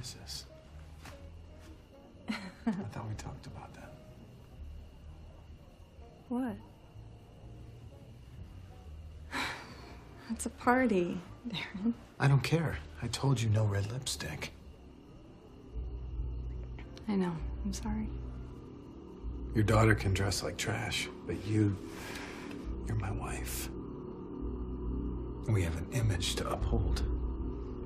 is this? I thought we talked about that. What? It's a party, Darren. I don't care. I told you no red lipstick. I know. I'm sorry. Your daughter can dress like trash, but you're my wife. And we have an image to uphold.